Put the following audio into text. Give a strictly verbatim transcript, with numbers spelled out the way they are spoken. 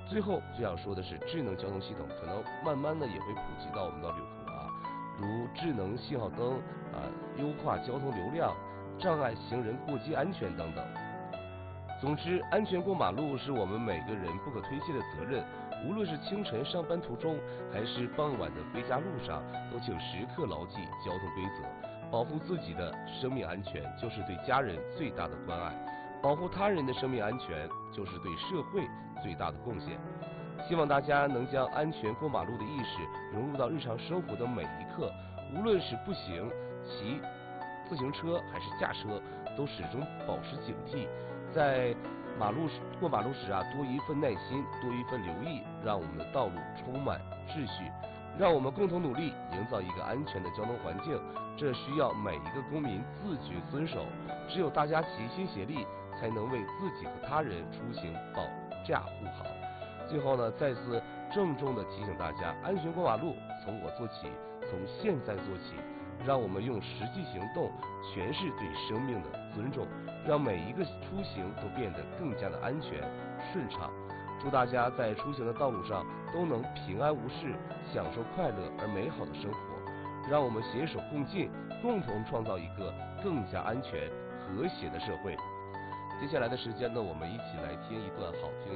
最后最想说的是，智能交通系统可能慢慢的也会普及到我们的旅途啊，如智能信号灯啊，优化交通流量，障碍行人过街安全等等。总之，安全过马路是我们每个人不可推卸的责任。无论是清晨上班途中，还是傍晚的回家路上，都请时刻牢记交通规则，保护自己的生命安全，就是对家人最大的关爱；保护他人的生命安全，就是对社会最大的贡献。希望大家能将安全过马路的意识融入到日常生活的每一刻，无论是步行、骑自行车还是驾车，都始终保持警惕，在马路过马路时啊，多一份耐心，多一份留意，让我们的道路充满秩序。让我们共同努力，营造一个安全的交通环境。这需要每一个公民自觉遵守，只有大家齐心协力，才能为自己和他人出行保驾护航。最后呢，再次郑重地提醒大家，安全过马路从我做起，从现在做起。让我们用实际行动诠释对生命的尊重，让每一个出行都变得更加的安全顺畅。祝大家在出行的道路上都能平安无事，享受快乐而美好的生活。让我们携手共进，共同创造一个更加安全和谐的社会。接下来的时间呢，我们一起来听一段好听